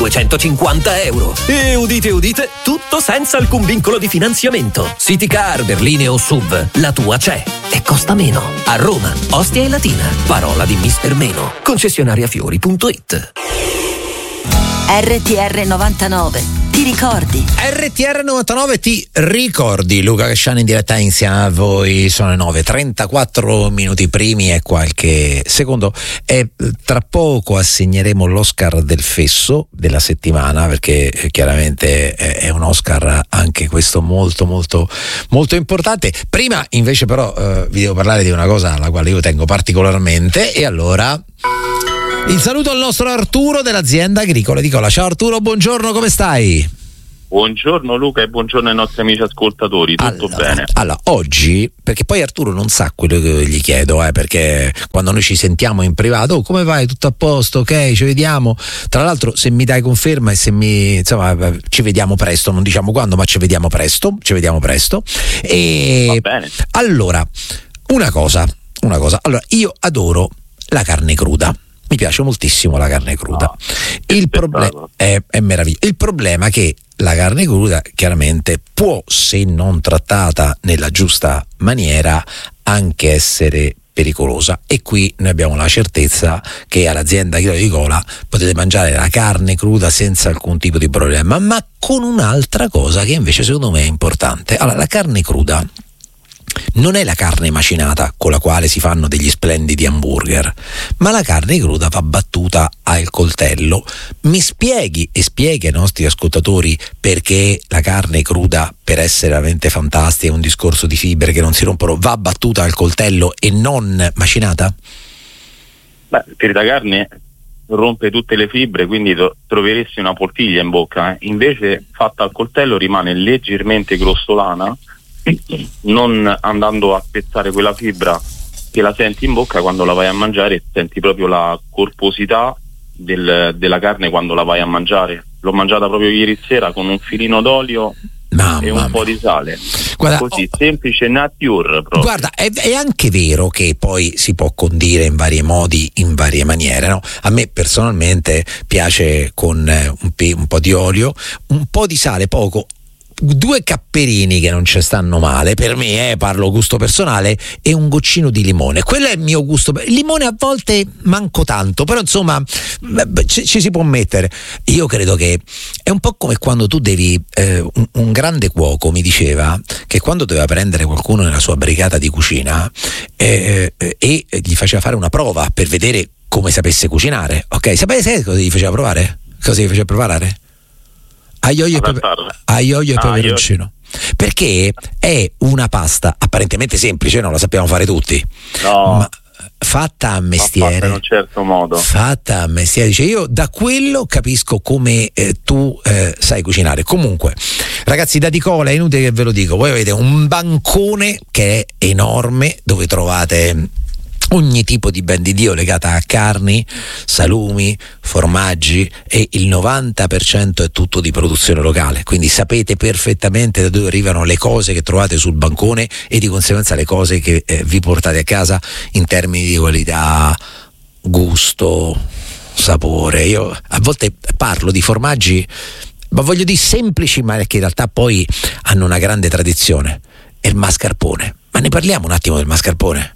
€250. E udite udite, tutto senza alcun vincolo di finanziamento. Citycar, berline o SUV, la tua c'è e costa meno. A Roma, Ostia e Latina. Parola di Mister Meno. Concessionariafiori.it. RTR 99. Ti ricordi? RTR 99 ti ricordi. Luca Casciani in diretta insieme a voi. Sono le 9:34 minuti primi e qualche secondo. E tra poco assegneremo l'Oscar del Fesso della settimana, perché chiaramente è un Oscar anche questo molto molto molto importante. Prima invece però vi devo parlare di una cosa alla quale io tengo particolarmente, e allora il saluto al nostro Arturo dell'azienda agricola di Cola. Ciao Arturo, buongiorno, come stai? Buongiorno Luca e buongiorno ai nostri amici ascoltatori, tutto bene? Allora, oggi, perché poi Arturo non sa quello che gli chiedo, perché quando noi ci sentiamo in privato, come vai? Tutto a posto? Ok, ci vediamo. Tra l'altro, se mi dai conferma e se ci vediamo presto, non diciamo quando, ma ci vediamo presto. E va bene. Allora, una cosa. Allora, io adoro la carne cruda. Mi piace moltissimo la carne cruda. Il problema è meraviglioso. Il problema è che la carne cruda chiaramente può, se non trattata nella giusta maniera, anche essere pericolosa, e qui noi abbiamo la certezza che all'azienda agricola di Cola potete mangiare la carne cruda senza alcun tipo di problema, ma con un'altra cosa che invece secondo me è importante. Allora, la carne cruda non è la carne macinata con la quale si fanno degli splendidi hamburger, ma la carne cruda va battuta al coltello. Mi spieghi e spieghi ai nostri ascoltatori perché la carne cruda, per essere veramente fantastica, è un discorso di fibre che non si rompono, va battuta al coltello e non macinata? Perché la carne rompe tutte le fibre, quindi troveresti una poltiglia in bocca, invece fatta al coltello rimane leggermente grossolana, non andando a spezzare quella fibra che la senti in bocca quando la vai a mangiare, senti proprio la corposità della carne quando la vai a mangiare. L'ho mangiata proprio ieri sera con un filino d'olio e un po' di sale. Guarda, così semplice, nature proprio. Guarda, è anche vero che poi si può condire in vari modi, in varie maniere, no? A me personalmente piace con un po' di olio, un po' di sale, poco, 2 capperini che non ci stanno male per me, parlo gusto personale, e un goccino di limone. Quello è il mio gusto. Il limone a volte manco tanto, però insomma ci si può mettere. Io credo che è un po' come quando tu devi un grande cuoco mi diceva che quando doveva prendere qualcuno nella sua brigata di cucina e gli faceva fare una prova per vedere come sapesse cucinare, ok? Sapete cosa gli faceva provare? Cosa gli faceva provare? Aglio e peperoncino, perché è una pasta apparentemente semplice, non la sappiamo fare tutti, ma fatta a mestiere, fatta in un certo modo, fatta a mestiere. Dice, io da quello capisco come tu sai cucinare. Comunque ragazzi, da Di Cola è inutile che ve lo dico, voi avete un bancone che è enorme dove trovate ogni tipo di ben di Dio legata a carni, salumi, formaggi, e il 90% è tutto di produzione locale, quindi sapete perfettamente da dove arrivano le cose che trovate sul bancone e di conseguenza le cose che vi portate a casa in termini di qualità, gusto, sapore. Io a volte parlo di formaggi, ma voglio dire semplici, ma che in realtà poi hanno una grande tradizione. È il mascarpone, ma ne parliamo un attimo del mascarpone?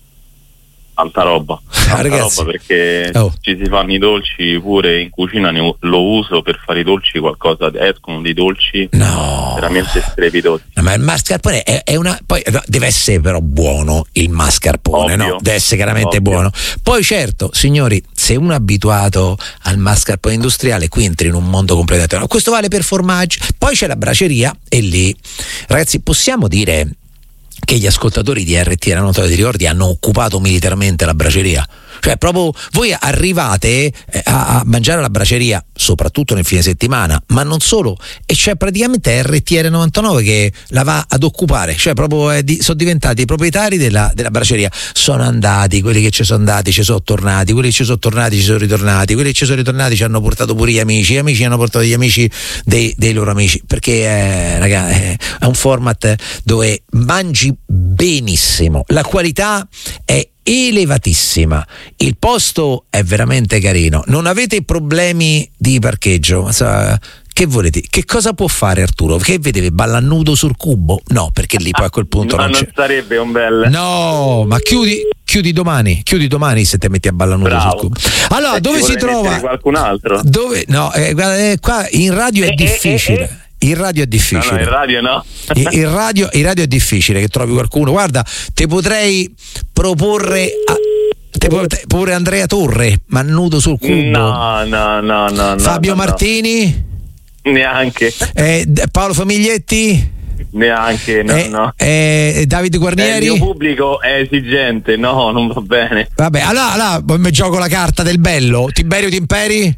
Tanta roba, ragazzi, perché ci si fanno i dolci pure in cucina, lo uso per fare i dolci, qualcosa escono dei dolci veramente strepitosi. No, ma il mascarpone è una, poi deve essere però buono il mascarpone, ovvio, no? Deve essere chiaramente buono. Poi certo, signori, se uno è abituato al mascarpone industriale, qui entri in un mondo completamente nuovo. Questo vale per formaggi, poi c'è la braceria e lì, ragazzi, possiamo dire che gli ascoltatori di RTR 99 ti ricordi hanno occupato militarmente la braceria? Cioè proprio voi arrivate a mangiare alla braceria soprattutto nel fine settimana, ma non solo, e c'è praticamente RTR 99 che la va ad occupare, cioè proprio sono diventati i proprietari della braceria. Sono andati, quelli che ci sono andati ci sono tornati, quelli che ci sono tornati ci sono ritornati, quelli che ci sono ritornati ci hanno portato pure gli amici hanno portato gli amici dei loro amici, perché ragazzi è un format dove mangi benissimo, la qualità è elevatissima, il posto è veramente carino, non avete problemi di parcheggio, che volete? Che cosa può fare Arturo? Che vedete, balla nudo sul cubo? No, perché lì poi a quel punto no, non c'è. Non sarebbe un bel. No, ma chiudi domani se te metti a balla nudo sul cubo. Allora, dove si trova? Qualcun altro? Dove? No, guarda, qua in radio è difficile. Il radio è difficile. No, il radio no. Il radio è difficile che trovi qualcuno. Guarda, te potrei proporre pure Andrea Torre, ma nudo sul cubo. No. Fabio Martini? Neanche. Paolo Famiglietti? Neanche, no. David Guarnieri? Il mio pubblico è esigente, no, non va bene. Vabbè, allora mi gioco la carta del bello. Tiberio Timperi?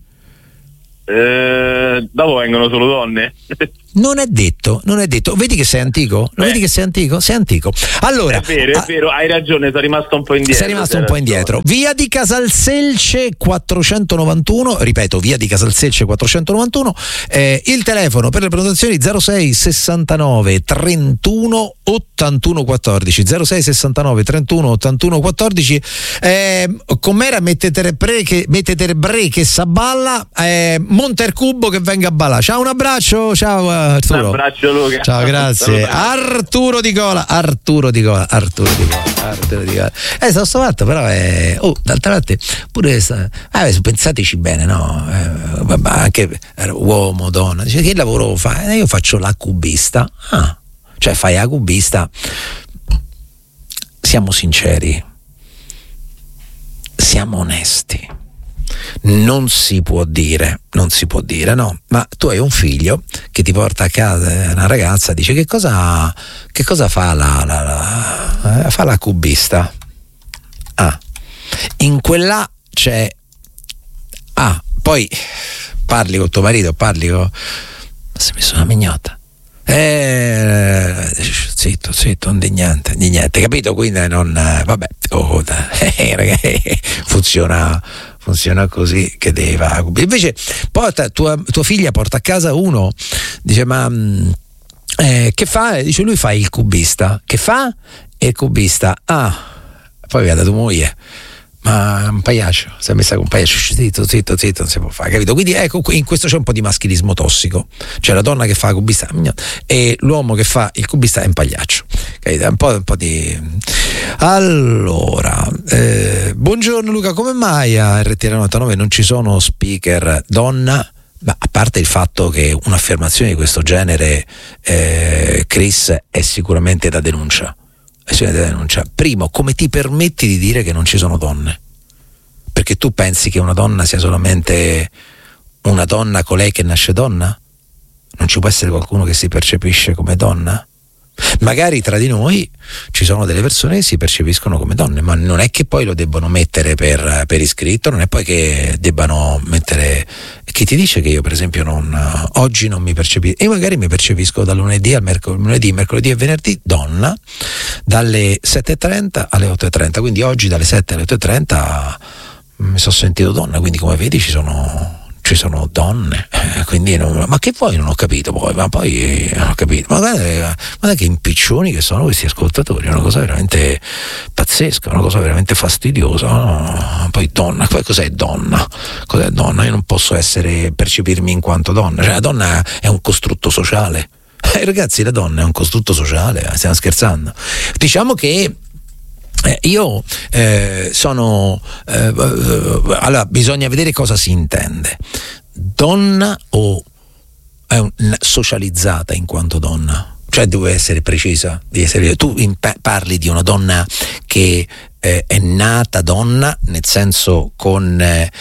Dopo vengono solo donne. Non è detto. Vedi che sei antico? Sei antico. Allora, è vero, hai ragione, sono rimasto un po' indietro. Sei rimasto un po' indietro. Via di Casalselce 491, ripeto, via di Casalselce 491. Il telefono per le prenotazioni 06 69 31 81 14. 06 69 31 81 14. Com'era? Mettete break Saballa, Montercubo che venga a ballare. Ciao, un abbraccio, ciao Arturo. Un abbraccio Luca. Ciao, grazie. Arturo Di Gola. Sto fatto, però d'altra parte pure pensateci bene, no? Anche uomo, donna. Dice, che lavoro fai? Io faccio la cubista. Cioè fai la cubista. Siamo sinceri. Siamo onesti. Non si può dire, no, ma tu hai un figlio che ti porta a casa una ragazza, dice che cosa fa fa la cubista. In quella c'è poi parli con tuo marito, si è messo una mignotta. Zitto, non di niente, capito? Quindi non funziona così che deve fare. Invece tua figlia porta a casa uno, dice ma che fa? Dice lui fa il cubista. Che fa? Il cubista. Poi vede tua moglie, ma un pagliaccio, si è messa con un pagliaccio, zitto, non si può fare, capito? Quindi ecco, in questo c'è un po' di maschilismo tossico, cioè la donna che fa la cubista e l'uomo che fa il cubista è un pagliaccio, capito? Un po' di. Allora, buongiorno Luca, come mai a RTL99 non ci sono speaker donna? Ma a parte il fatto che un'affermazione di questo genere, Chris, è sicuramente da denuncia. Primo, come ti permetti di dire che non ci sono donne? Perché tu pensi che una donna sia solamente una donna colei che nasce donna? Non ci può essere qualcuno che si percepisce come donna? Magari tra di noi ci sono delle persone che si percepiscono come donne, ma non è che poi lo debbono mettere per iscritto, non è poi che debbano mettere. Chi ti dice che io per esempio oggi non mi percepisco, e magari mi percepisco dal lunedì al lunedì, mercoledì e venerdì donna, dalle 7:30 alle 8:30, quindi oggi dalle 7 alle 8:30 mi sono sentito donna, quindi come vedi ci sono donne, quindi ma che poi non ho capito poi, non ho capito, ma guarda che impiccioni che sono questi ascoltatori, è una cosa veramente pazzesca, una cosa veramente fastidiosa, no? Poi donna, poi cos'è donna? Io non posso percepirmi in quanto donna, cioè la donna è un costrutto sociale, ragazzi, la donna è un costrutto sociale, stiamo scherzando? Diciamo che io sono allora bisogna vedere cosa si intende, donna o è socializzata in quanto donna, cioè deve essere precisa, tu parli di una donna che è nata donna, nel senso con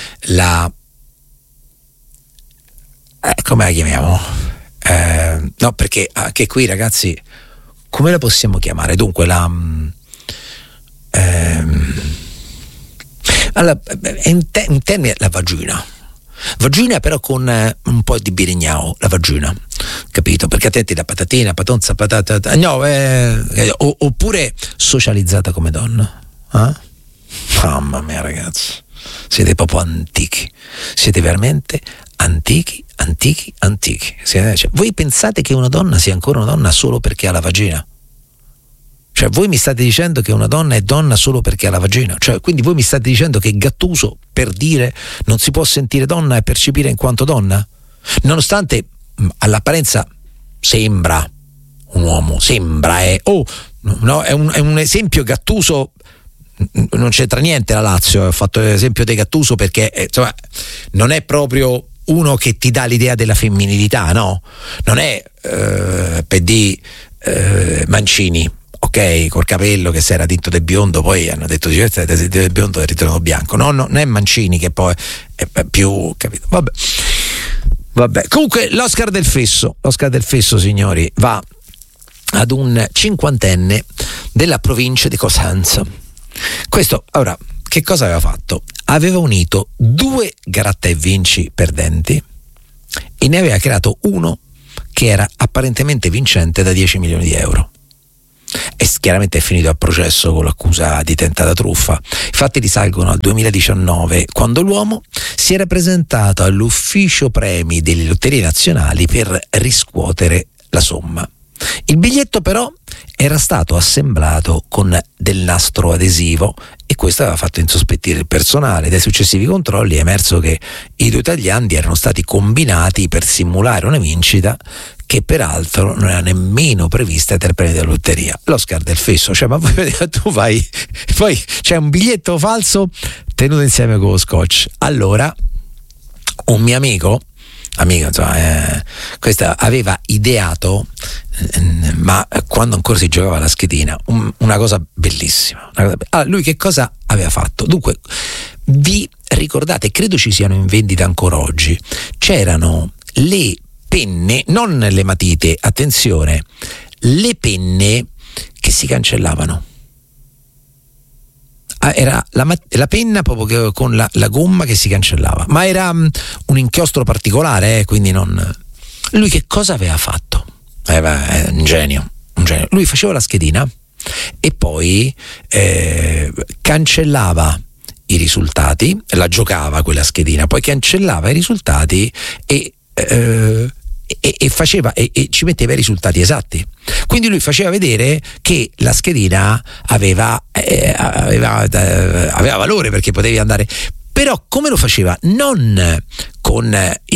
come la chiamiamo? No, perché anche qui ragazzi come la possiamo chiamare? Dunque allora, è un termine, la vagina però con un po' di birignao, la vagina, capito? Perché attenti, la patatina, patonza, patata, no, oppure socializzata come donna, mamma mia ragazzi, siete proprio antichi, siete veramente antichi. Cioè, voi pensate che una donna sia ancora una donna solo perché ha la vagina? Cioè voi mi state dicendo che una donna è donna solo perché ha la vagina, cioè quindi voi mi state dicendo che Gattuso, per dire, non si può sentire donna e percepire in quanto donna? Nonostante all'apparenza sembra un uomo, sembra, no, è un esempio. Gattuso non c'entra niente la Lazio, ho fatto l'esempio di Gattuso perché insomma non è proprio uno che ti dà l'idea della femminilità, no? Non è Mancini, ok, col capello che si era tinto del biondo, poi hanno detto del biondo è ritornato bianco. No, non è Mancini che poi è più, capito? Vabbè. Comunque l'Oscar del Fesso, signori, va ad un cinquantenne della provincia di Cosenza. Questo, ora, che cosa aveva fatto? Aveva unito 2 gratta e vinci perdenti e ne aveva creato uno che era apparentemente vincente da 10 milioni di euro. E chiaramente è finito a processo con l'accusa di tentata truffa. I fatti risalgono al 2019, quando l'uomo si era presentato all'ufficio premi delle lotterie nazionali per riscuotere la somma. Il biglietto però era stato assemblato con del nastro adesivo e questo aveva fatto insospettire il personale. Dai successivi controlli è emerso che i 2 tagliandi erano stati combinati per simulare una vincita che peraltro non era nemmeno prevista tra i premi della lotteria. L'Oscar del Fesso, cioè, ma tu vai, poi c'è un biglietto falso tenuto insieme con lo scotch. Allora un mio amico insomma, questa aveva ideato, ma quando ancora si giocava la schedina, una cosa bellissima. Allora, lui che cosa aveva fatto? Dunque, vi ricordate, credo ci siano in vendita ancora oggi, c'erano le penne, non le matite, attenzione, le penne che si cancellavano. Era la penna proprio che, con la gomma che si cancellava, ma era un inchiostro particolare, quindi non. Lui che cosa aveva fatto? Un genio. Lui faceva la schedina e poi cancellava i risultati, la giocava quella schedina, poi cancellava i risultati e faceva e ci metteva i risultati esatti. Quindi lui faceva vedere che la schedina aveva valore, perché potevi andare. Però come lo faceva? Non con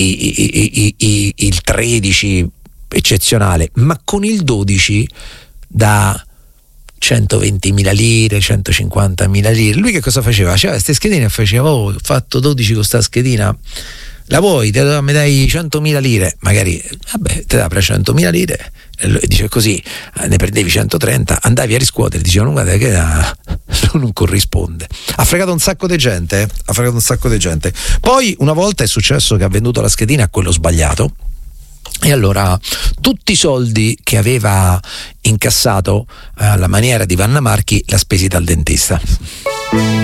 il 13 eccezionale, ma con il 12 da 120.000 lire, 150.000 lire. Lui che cosa faceva? Faceva queste schedine e faceva: ho fatto 12 con sta schedina, la vuoi? Mi dai 100.000 lire? Magari, vabbè, te dà per 100.000 lire, e dice così, ne prendevi 130, andavi a riscuotere, dicevano guarda che non corrisponde. Ha fregato un sacco di gente, Poi una volta è successo che ha venduto la schedina a quello sbagliato, e allora tutti i soldi che aveva incassato alla maniera di Vanna Marchi l'ha spesi dal dentista.